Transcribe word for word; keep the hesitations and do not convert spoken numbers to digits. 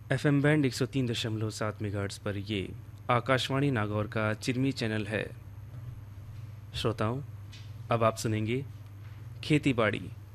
FM band एक सौ तीन दशमलव सात मेगाहर्ट्ज़ पर ये आकाशवाणी नागौर का चिरमी चैनल है। श्रोताओं, अब आप सुनेंगे खेती बाड़ी,